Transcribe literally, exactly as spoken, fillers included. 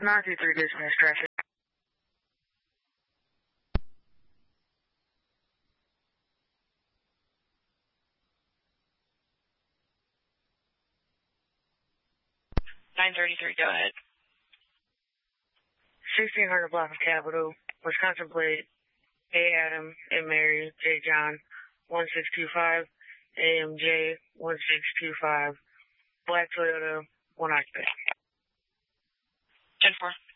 nine two three dispatch traffic. nine thirty-three, go ahead. sixteen hundred block of Capitol, Wisconsin plate, A. Adam, M. Mary, J. John, one six two five, A M J, one six two five, black Toyota, one occupant. ten four.